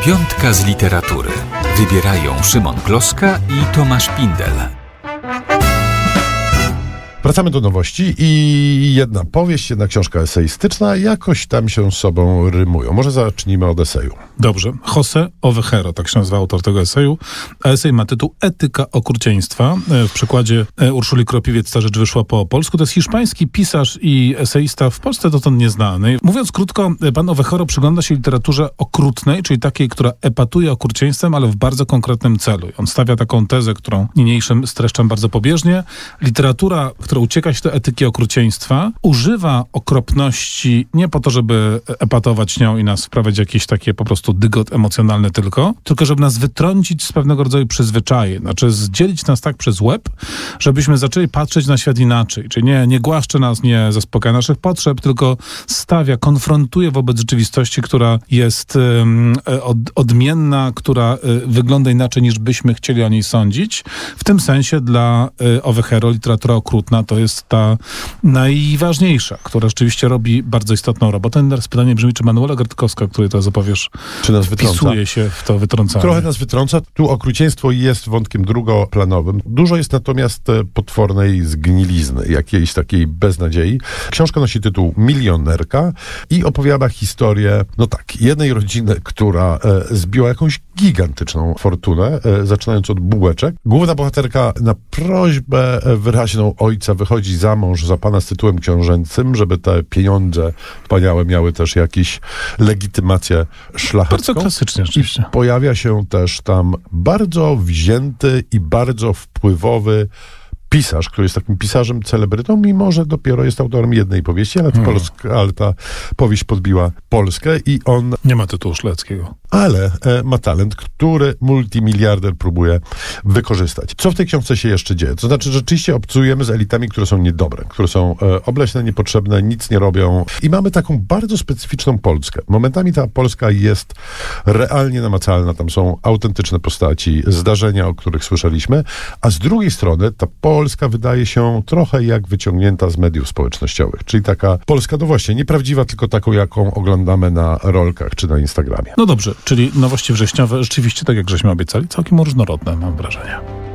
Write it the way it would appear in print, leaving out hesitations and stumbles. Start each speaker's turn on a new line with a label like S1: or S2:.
S1: Piątka z literatury. Wybierają Szymon Kloska i Tomasz Pindel.
S2: Wracamy do nowości i jedna powieść, jedna książka eseistyczna jakoś tam się z sobą rymują. Może zacznijmy od eseju.
S3: Dobrze. José Ovejero, tak się nazywa autor tego eseju. A esej ma tytuł Etyka okrucieństwa. W przekładzie Urszuli Kropiwiec ta rzecz wyszła po polsku. To jest hiszpański pisarz i eseista w Polsce dotąd nieznany. Mówiąc krótko, pan Ovejero przygląda się literaturze okrutnej, czyli takiej, która epatuje okrucieństwem, ale w bardzo konkretnym celu. On stawia taką tezę, którą niniejszym streszczam bardzo pobieżnie. Literatura, która ucieka się do etyki okrucieństwa, używa okropności nie po to, żeby epatować nią i nas wprawiać w jakieś takie po prostu dygot emocjonalny tylko żeby nas wytrącić z pewnego rodzaju przyzwyczajeń. Znaczy zdzielić nas tak przez łeb, żebyśmy zaczęli patrzeć na świat inaczej. Czyli nie głaszcze nas, nie zaspokaja naszych potrzeb, tylko stawia, konfrontuje wobec rzeczywistości, która jest odmienna, która wygląda inaczej niż byśmy chcieli o niej sądzić. W tym sensie dla Ovejero literatura okrutna to jest ta najważniejsza, która rzeczywiście robi bardzo istotną robotę. Teraz pytanie brzmi, czy Manuela Gertkowska, o której teraz opowiesz,
S2: czy nas
S3: wpisuje się w to wytrącanie?
S2: Trochę nas wytrąca. Tu okrucieństwo jest wątkiem drugoplanowym. Dużo jest natomiast potwornej zgnilizny, jakiejś takiej beznadziei. Książka nosi tytuł Milionerka i opowiada historię, jednej rodziny, która zbiła jakąś gigantyczną fortunę, zaczynając od bułeczek. Główna bohaterka na prośbę wyraźną ojca wychodzi za mąż za pana z tytułem książęcym, żeby te pieniądze wspaniałe miały też jakąś legitymację szlachecką.
S3: Bardzo klasycznie oczywiście.
S2: I pojawia się też tam bardzo wzięty i bardzo wpływowy pisarz, który jest takim pisarzem celebrytą, mimo że dopiero jest autorem jednej powieści, ale ta powieść podbiła Polskę i on...
S3: Nie ma tytułu szlacheckiego.
S2: Ale ma talent, który multimiliarder próbuje wykorzystać. Co w tej książce się jeszcze dzieje? To znaczy, że rzeczywiście obcujemy z elitami, które są niedobre, które są obleśne, niepotrzebne, nic nie robią. I mamy taką bardzo specyficzną Polskę. Momentami ta Polska jest realnie namacalna. Tam są autentyczne postaci, zdarzenia, o których słyszeliśmy, a z drugiej strony ta Polska wydaje się trochę jak wyciągnięta z mediów społecznościowych. Czyli taka Polska, no właśnie, nieprawdziwa, tylko taką, jaką oglądamy na rolkach czy na Instagramie.
S3: No dobrze, czyli nowości wrześniowe rzeczywiście, tak jak żeśmy obiecali, całkiem różnorodne, mam wrażenie.